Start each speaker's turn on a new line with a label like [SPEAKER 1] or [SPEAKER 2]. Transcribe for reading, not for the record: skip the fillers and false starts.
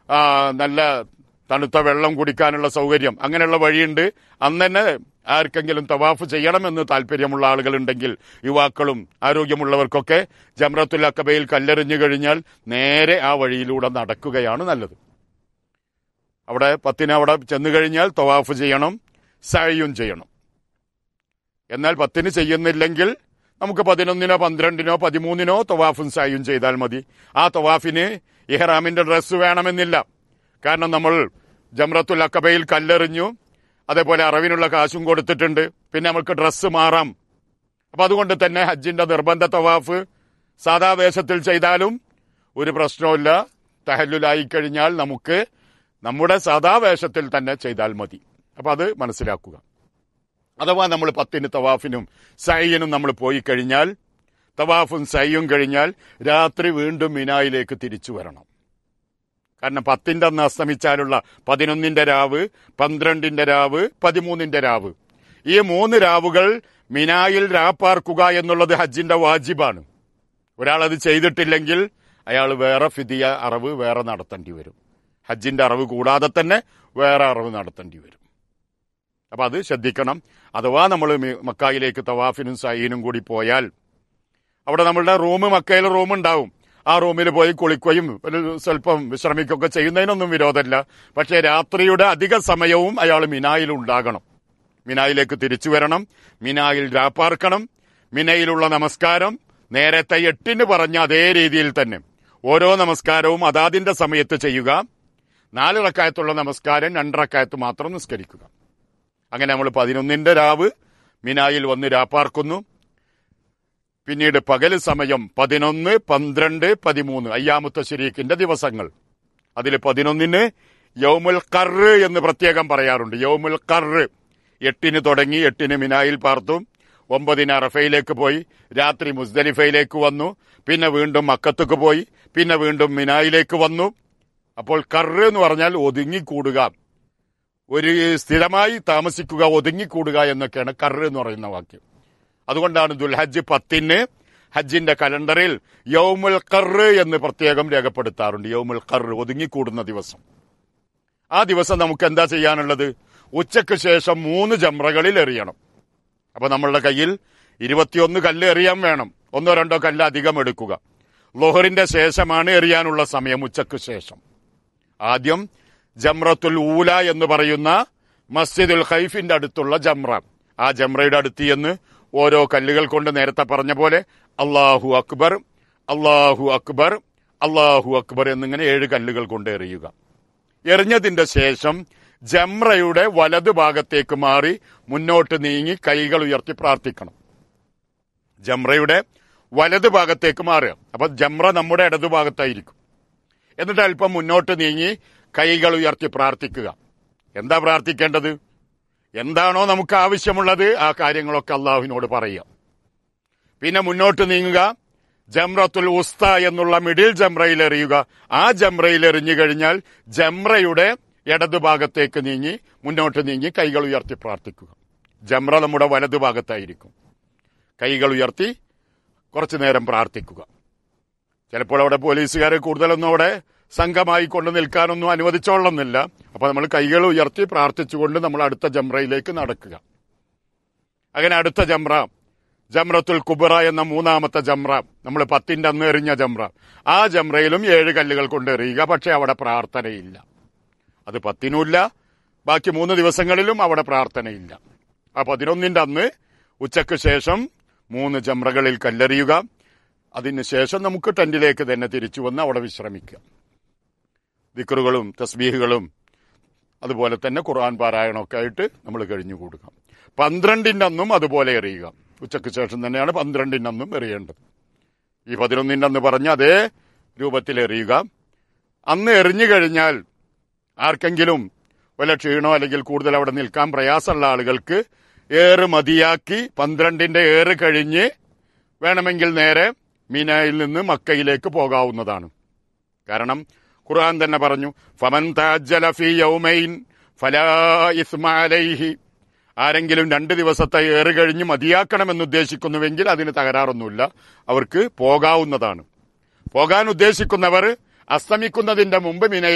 [SPEAKER 1] നല്ല തണുത്ത വെള്ളം കുടിക്കാനുള്ള സൗകര്യം, അങ്ങനെയുള്ള വഴിയുണ്ട്. അന്ന് തന്നെ ആർക്കെങ്കിലും തവാഫ് ചെയ്യണമെന്ന് താല്പര്യമുള്ള ആളുകളുണ്ടെങ്കിൽ, യുവാക്കളും ആരോഗ്യമുള്ളവർക്കൊക്കെ ജംറത്തുൽ അഖബയിൽ കല്ലെറിഞ്ഞു കഴിഞ്ഞാൽ നേരെ ആ വഴിയിലൂടെ നടക്കുകയാണ് നല്ലത്. അവിടെ 10 അവിടെ ചെന്നു കഴിഞ്ഞാൽ തവാഫ് ചെയ്യണം, സഅയും ചെയ്യണം. എന്നാൽ 10 ചെയ്യുന്നില്ലെങ്കിൽ നമുക്ക് 11, 12, 13 തവാഫും സഅയും ചെയ്താൽ മതി. ആ തവാഫിന് ഇഹ്റാമിന്റെ ഡ്രസ്സ് വേണമെന്നില്ല. കാരണം നമ്മൾ ജംറത്തുൽ അഖബയിൽ കല്ലെറിഞ്ഞു, അതേപോലെ അറവിനുള്ള കാശും കൊടുത്തിട്ടുണ്ട്, പിന്നെ നമുക്ക് ഡ്രസ്സ് മാറാം. അപ്പൊ അതുകൊണ്ട് തന്നെ ഹജ്ജിന്റെ നിർബന്ധ തവാഫ് സാദാ വേഷത്തിൽ ചെയ്താലും ഒരു പ്രശ്നവുമില്ല. തഹല്ലുലായി കഴിഞ്ഞാൽ നമുക്ക് നമ്മുടെ സാദാ വേഷത്തിൽ തന്നെ ചെയ്താൽ മതി. അപ്പൊ അത് മനസ്സിലാക്കുക. അഥവാ നമ്മൾ 10 തവാഫിനും സഅയിനും നമ്മൾ പോയി കഴിഞ്ഞാൽ, തവാഫും സഅയും കഴിഞ്ഞാൽ രാത്രി വീണ്ടും മിനായിലേക്ക് തിരിച്ചു വരണം. കാരണം 10 അന്ന് അസ്തമിച്ചാലുള്ള 11 രാവ്, 12 രാവ്, 13 രാവ്, ഈ 3 രാവുകൾ മിനായിൽ രാപ്പാർക്കുക എന്നുള്ളത് ഹജ്ജിന്റെ വാജിബാണ്. ഒരാളത് ചെയ്തിട്ടില്ലെങ്കിൽ അയാൾ വേറെ ഫിദിയ അറവ് വേറെ നടത്തേണ്ടി വരും. ഹജ്ജിന്റെ അറവ് കൂടാതെ തന്നെ വേറെ അറവ് നടത്തേണ്ടി വരും. അപ്പൊ അത് ശ്രദ്ധിക്കണം. അഥവാ നമ്മൾ മക്കയിലേക്ക് തവാഫിനും സഅയിനും കൂടി പോയാൽ അവിടെ നമ്മളുടെ മക്കയിൽ റൂം ഉണ്ടാവും. ആ റൂമിൽ പോയി കുളിക്കുകയും സ്വല്പം വിശ്രമിക്കുകയൊക്കെ ചെയ്യുന്നതിനൊന്നും വിരോധമില്ല. പക്ഷേ രാത്രിയുടെ അധിക സമയവും അയാൾ മിനായിൽ ഉണ്ടാകണം. മിനായിലേക്ക് തിരിച്ചു വരണം, മിനായിൽ രാപ്പാർക്കണം. മിനയിലുള്ള നമസ്കാരം നേരത്തെ 8 പറഞ്ഞ അതേ രീതിയിൽ തന്നെ ഓരോ നമസ്കാരവും അതാതിന്റെ സമയത്ത് ചെയ്യുക. 4 റക്അത്തുള്ള നമസ്കാരം 2 റക്അത്ത് മാത്രം നിസ്കരിക്കുക. അങ്ങനെ നമ്മൾ 11 രാവ് മിനായിൽ വന്ന് രാപ്പാർക്കുന്നു. പിന്നീട് പകല് സമയം 11, 12, 13 അയ്യാമു തശ്രീഖിന്റെ ദിവസങ്ങൾ. അതിൽ 11 യൗമുൽ ഖർറ് എന്ന് പ്രത്യേകം പറയാറുണ്ട്. യൗമുൽ ഖർറ് 8 തുടങ്ങി, 8 മിനായിൽ പാർത്തു, 9 അറഫയിലേക്ക് പോയി, രാത്രി മുസ്ദലിഫയിലേക്ക് വന്നു, പിന്നെ വീണ്ടും മക്കത്തേക്ക് പോയി, പിന്നെ വീണ്ടും മിനായിലേക്ക് വന്നു. അപ്പോൾ ഖർറ് എന്ന് പറഞ്ഞാൽ ഒതുങ്ങിക്കൂടുക, ഒരു സ്ഥിരമായി താമസിക്കുക, ഒതുങ്ങിക്കൂടുക എന്നൊക്കെയാണ് ഖർറ് എന്ന് പറയുന്ന വാക്യം. അതുകൊണ്ടാണ് ദുൽഹജ്ജ് 10 ഹജ്ജിന്റെ കലണ്ടറിൽ യൗമുൽ ഖർറ് എന്ന് പ്രത്യേകം രേഖപ്പെടുത്താറുണ്ട്. യൗമുൽ ഖർറ്, ഒതുങ്ങിക്കൂടുന്ന ദിവസം. ആ ദിവസം നമുക്ക് എന്താ ചെയ്യാനുള്ളത്? ഉച്ചയ്ക്ക് ശേഷം 3 ജംറകളിൽ എറിയണം. അപ്പൊ നമ്മളുടെ കയ്യിൽ 21 കല്ല് എറിയാൻ വേണം. 1 or 2 കല്ല് അധികം എടുക്കുക. ളുഹറിന്റെ ശേഷമാണ് എറിയാനുള്ള സമയം, ഉച്ചയ്ക്ക് ശേഷം. ആദ്യം ജംറത്തുൽ ഊല എന്ന് പറയുന്ന മസ്ജിദുൽ ഖൈഫിന്റെ അടുത്തുള്ള ജംറ, ആ ജംറയുടെ അടുത്ത് എന്ന് ഓരോ കല്ലുകൾ കൊണ്ട് നേരത്തെ പറഞ്ഞ പോലെ അല്ലാഹു അക്ബർ, അല്ലാഹു അക്ബർ, അല്ലാഹു അക്ബർ എന്നിങ്ങനെ 7 കല്ലുകൾ കൊണ്ട് എറിയുക. എറിഞ്ഞതിന്റെ ശേഷം ജംറയുടെ വലതു ഭാഗത്തേക്ക് മാറി മുന്നോട്ട് നീങ്ങി കൈകൾ ഉയർത്തി പ്രാർത്ഥിക്കണം. ജംറയുടെ വലതു ഭാഗത്തേക്ക് മാറുക. അപ്പൊ ജംറ നമ്മുടെ ഇടതു ഭാഗത്തായിരിക്കും. എന്നിട്ട് അല്പം മുന്നോട്ട് നീങ്ങി കൈകൾ ഉയർത്തി പ്രാർത്ഥിക്കുക. എന്താ പ്രാർത്ഥിക്കേണ്ടത്? എന്താണോ നമുക്ക് ആവശ്യമുള്ളത് ആ കാര്യങ്ങളൊക്കെ അള്ളാഹുവിനോട് പറയുക. പിന്നെ മുന്നോട്ട് നീങ്ങുക, ജംറത്തുൽ ഉസ്ത എന്നുള്ള മിഡിൽ ജംറയിൽ എറിയുക. ആ ജംറയിൽ എറിഞ്ഞു കഴിഞ്ഞാൽ ജംറയുടെ ഇടതുഭാഗത്തേക്ക് നീങ്ങി മുന്നോട്ട് നീങ്ങി കൈകൾ ഉയർത്തി പ്രാർത്ഥിക്കുക. ജംറ നമ്മുടെ വലതുഭാഗത്തായിരിക്കും. കൈകൾ ഉയർത്തി കുറച്ചു നേരം പ്രാർത്ഥിക്കുക. ചിലപ്പോൾ അവിടെ പോലീസുകാർ കൂടുതലൊന്നും അവിടെ സംഘമായി കൊണ്ട് നിൽക്കാനൊന്നും അനുവദിച്ചോളണമെന്നില്ല. അപ്പൊ നമ്മൾ കൈകൾ ഉയർത്തി പ്രാർത്ഥിച്ചുകൊണ്ട് നമ്മൾ അടുത്ത ജംറയിലേക്ക് നടക്കുക. അങ്ങനെ അടുത്ത ജംറ ജംറത്തുൽ കുബ്ര എന്ന 3ാമത്തെ ജംറ, നമ്മൾ 10 അന്ന് എറിഞ്ഞ ജംറ. ആ ജംറയിലും 7 കല്ലുകൾ കൊണ്ട് എറിയുക. പക്ഷെ അവിടെ പ്രാർത്ഥനയില്ല. അത് 10-നുമില്ല, ബാക്കി 3 ദിവസങ്ങളിലും അവിടെ പ്രാർത്ഥനയില്ല. ആ 11 അന്ന് ഉച്ചയ്ക്ക് ശേഷം 3 ജംറകളിൽ കല്ലെറിയുക. അതിനുശേഷം നമുക്ക് ടെന്റിലേക്ക് തന്നെ തിരിച്ചു വന്ന് അവിടെ വിശ്രമിക്കുക. ദിക്റുകളും തസ്ബീഹുകളും അതുപോലെ തന്നെ ഖുർആൻ പാരായണമൊക്കെ ആയിട്ട് നമ്മൾ കഴിഞ്ഞുകൂടുക. 12 അന്നും അതുപോലെ എറിയുക. ഉച്ചയ്ക്ക് ശേഷം തന്നെയാണ് 12 അന്നും എറിയേണ്ടത്. ഈ 11 അന്ന് പറഞ്ഞ അതേ രൂപത്തിൽ എറിയുക. അന്ന് എറിഞ്ഞു കഴിഞ്ഞാൽ ആർക്കെങ്കിലും വല്ല ക്ഷീണോ അല്ലെങ്കിൽ കൂടുതൽ അവിടെ നിൽക്കാൻ പ്രയാസമുള്ള ആളുകൾക്ക് ഏറ് മതിയാക്കി 12 ഏറ് കഴിഞ്ഞ് വേണമെങ്കിൽ നേരെ മിനയിൽ നിന്ന് മക്കയിലേക്ക് പോകാവുന്നതാണ്. കാരണം ഖുർആൻ തന്നെ പറഞ്ഞു, ഫമൻ തഅജ്ജല ഫീ യൗമൈൻ ഫലാ ഇസ്മ അലൈഹി. ആരെങ്കിലും 2 ദിവസത്തെ ഏറ് കഴിഞ്ഞ് മതിയാക്കണമെന്ന് ഉദ്ദേശിക്കുന്നുവെങ്കിൽ അതിന് തകരാറൊന്നുമില്ല, അവർക്ക് പോകാവുന്നതാണ്. പോകാൻ ഉദ്ദേശിക്കുന്നവർ അസ്തമിക്കുന്നതിന്റെ മുമ്പ് മിനയിൽ